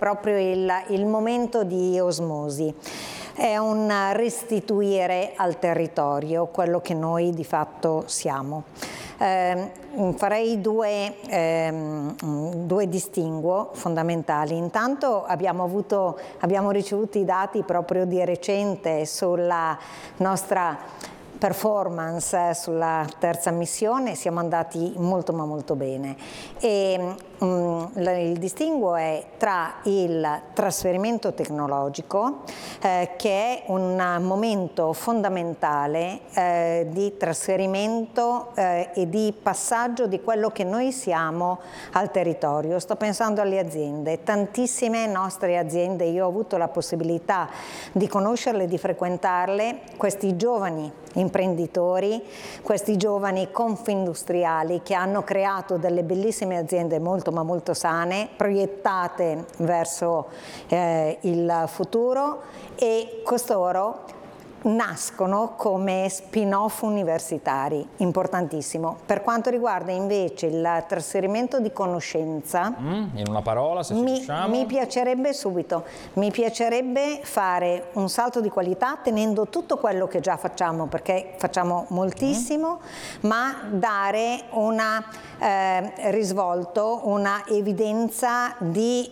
proprio il momento di osmosi. È un restituire al territorio quello che noi di fatto siamo. Farei due distinguo fondamentali. Intanto abbiamo ricevuto i dati proprio di recente sulla nostra performance sulla terza missione, siamo andati molto ma molto bene, e il distinguo è tra il trasferimento tecnologico che è un momento fondamentale di trasferimento e di passaggio di quello che noi siamo al territorio. Sto pensando alle aziende, tantissime nostre aziende, io ho avuto la possibilità di conoscerle, di frequentarle, questi giovani imprenditori, questi giovani confindustriali che hanno creato delle bellissime aziende molto ma molto sane, proiettate verso il futuro, e costoro nascono come spin-off universitari, importantissimo. Per quanto riguarda invece il trasferimento di conoscenza, in una parola, se ci riusciamo. Mi piacerebbe subito, mi piacerebbe fare un salto di qualità tenendo tutto quello che già facciamo, perché facciamo moltissimo, ma dare una risvolto, una evidenza di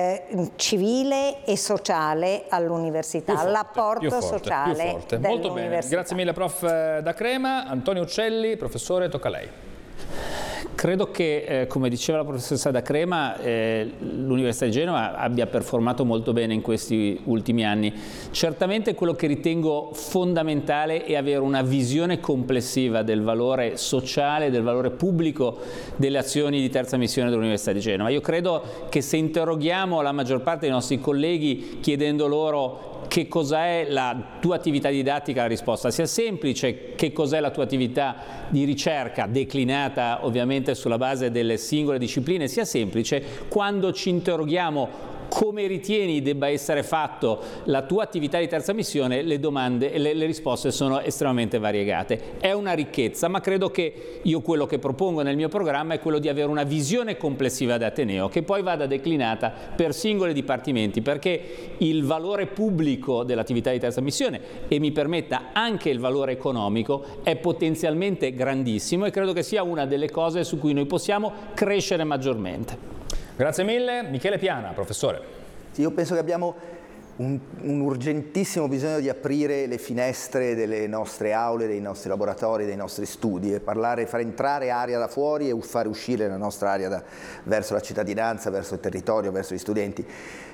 civile e sociale all'università, l'apporto sociale. Molto bene, grazie mille prof. D'Acrema. Antonio Uccelli, professore, tocca a lei. Credo che, come diceva la professoressa D'Acrema, l'Università di Genova abbia performato molto bene in questi ultimi anni. Certamente quello che ritengo fondamentale è avere una visione complessiva del valore sociale, del valore pubblico delle azioni di terza missione dell'Università di Genova. Io credo che se interroghiamo la maggior parte dei nostri colleghi chiedendo loro che cos'è la tua attività didattica, la risposta sia semplice. Che cos'è la tua attività di ricerca, declinata ovviamente sulla base delle singole discipline, sia semplice. Quando ci interroghiamo come ritieni debba essere fatto la tua attività di terza missione, le domande e le risposte sono estremamente variegate. È una ricchezza, ma credo che io quello che propongo nel mio programma è quello di avere una visione complessiva di Ateneo, che poi vada declinata per singoli dipartimenti, perché il valore pubblico dell'attività di terza missione, e mi permetta anche il valore economico, è potenzialmente grandissimo, e credo che sia una delle cose su cui noi possiamo crescere maggiormente. Grazie mille. Michele Piana, professore. Io penso che abbiamo un urgentissimo bisogno di aprire le finestre delle nostre aule, dei nostri laboratori, dei nostri studi, e far entrare aria da fuori e fare uscire la nostra aria verso la cittadinanza, verso il territorio, verso gli studenti.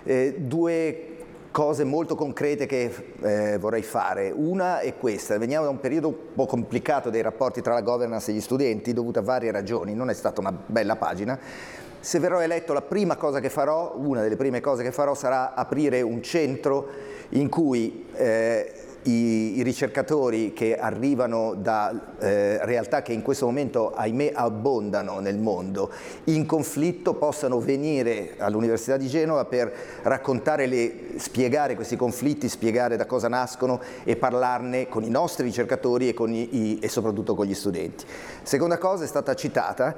Due cose molto concrete che vorrei fare. Una è questa: veniamo da un periodo un po' complicato dei rapporti tra la governance e gli studenti, dovuto a varie ragioni, non è stata una bella pagina. Se verrò eletto, la prima cosa che farò, una delle prime cose che farò, sarà aprire un centro in cui i ricercatori che arrivano da realtà che in questo momento, ahimè, abbondano nel mondo, in conflitto, possano venire all'Università di Genova per raccontare, spiegare questi conflitti, spiegare da cosa nascono e parlarne con i nostri ricercatori e soprattutto con gli studenti. Seconda cosa, è stata citata,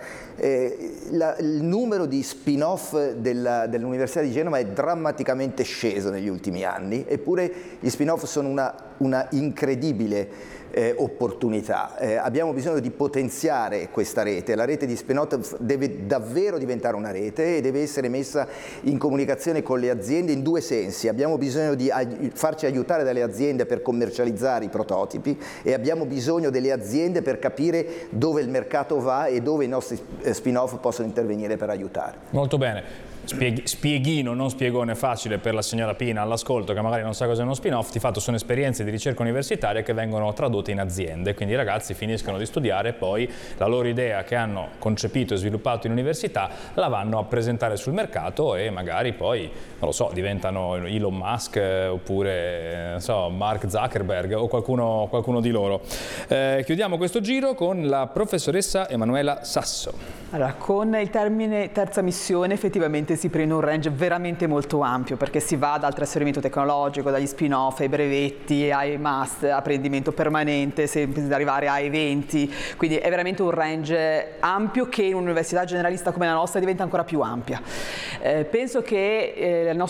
il numero di spin-off dell'Università di Genova è drammaticamente sceso negli ultimi anni, eppure gli spin-off sono una incredibile opportunità. Abbiamo bisogno di potenziare questa rete. La rete di spin-off deve davvero diventare una rete e deve essere messa in comunicazione con le aziende in due sensi. Abbiamo bisogno di farci aiutare dalle aziende per commercializzare i prototipi, e abbiamo bisogno delle aziende per capire dove il mercato va e dove i nostri spin-off possono intervenire per aiutare. Molto bene. Spieghino, non spiegone facile per la signora Pina all'ascolto, che magari non sa cos'è uno spin-off. Di fatto sono esperienze di ricerca universitaria che vengono tradotte in aziende, quindi i ragazzi finiscono di studiare e poi la loro idea che hanno concepito e sviluppato in università la vanno a presentare sul mercato, e magari poi, non lo so, diventano Elon Musk oppure non so, Mark Zuckerberg o qualcuno di loro. Chiudiamo questo giro con la professoressa Emanuela Sasso. Allora, con il termine terza missione effettivamente si prende un range veramente molto ampio, perché si va dal trasferimento tecnologico, dagli spin-off ai brevetti, ai master, apprendimento permanente, sempre ad arrivare a eventi, quindi è veramente un range ampio che in un'università generalista come la nostra diventa ancora più ampia. Penso che il nostro